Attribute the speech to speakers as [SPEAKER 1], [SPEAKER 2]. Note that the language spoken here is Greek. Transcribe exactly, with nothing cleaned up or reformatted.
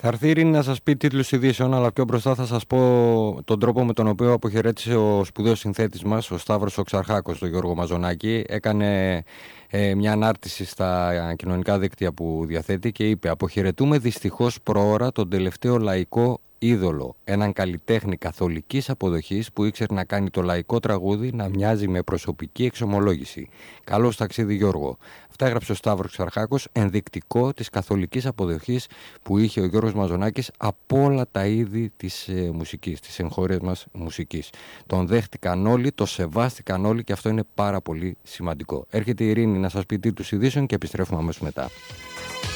[SPEAKER 1] Θα έρθει η Ειρήνη να σας πει τίτλους ειδήσεων, αλλά πιο μπροστά θα σας πω τον τρόπο με τον οποίο αποχαιρέτησε ο σπουδαίος συνθέτης μας, ο Σταύρος ο Ξαρχάκος, τον Γιώργο Μαζονάκη. Έκανε ε, μια ανάρτηση στα κοινωνικά δίκτυα που διαθέτει και είπε: «Αποχαιρετούμε δυστυχώς προώρα τον τελευταίο λαϊκό είδωλο, έναν καλλιτέχνη καθολικής αποδοχής που ήξερε να κάνει το λαϊκό τραγούδι να μοιάζει με προσωπική εξομολόγηση. Καλώς ταξίδι, Γιώργο». Αυτά έγραψε ο Σταύρος Ξαρχάκος, ενδεικτικό της καθολικής αποδοχής που είχε ο Γιώργος Μαζονάκης από όλα τα είδη της ε, μουσικής, της εγχώριας μας μουσικής. Τον δέχτηκαν όλοι, το σεβάστηκαν όλοι και αυτό είναι πάρα πολύ σημαντικό. Έρχεται η Ειρήνη να σας πει τίτλους ειδήσεων και επιστρέφουμε αμέσως μετά.